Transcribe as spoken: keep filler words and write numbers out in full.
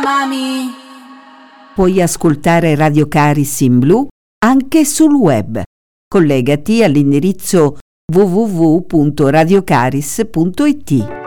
Mami. Puoi ascoltare Radio Caris in blu anche sul web. Collegati all'indirizzo w w w punto radiocaris punto i t.